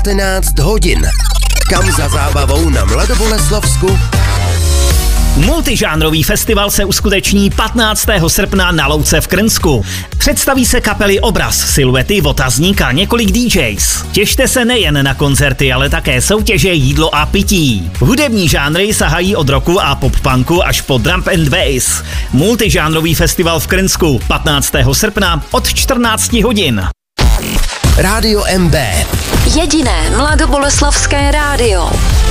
19 hodin. Kam za zábavou na Mladoboleslavsku? Multižánrový festival se uskuteční 15. srpna na Louce v Krnsku. Představí se kapely Obraz, Siluety, Otazník a několik DJs. Těšte se nejen na koncerty, ale také soutěže, jídlo a pití. Hudební žánry sahají od rocku a pop-punku až po drum and bass. Multižánrový festival v Krnsku 15. srpna od 14 hodin. Rádio MB. Jediné mladoboleslavské rádio.